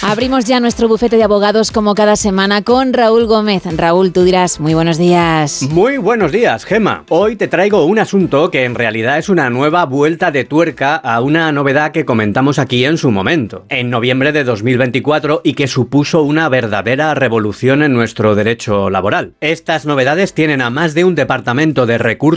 Abrimos ya nuestro bufete de abogados como cada semana con Raúl Gómez. Raúl, tú dirás, muy buenos días. Muy buenos días, Gema. Hoy te traigo un asunto que en realidad es una nueva vuelta de tuerca a una novedad que comentamos aquí en su momento, en noviembre de 2024, y que supuso una verdadera revolución en nuestro derecho laboral. Estas novedades tienen a más de un departamento de recursos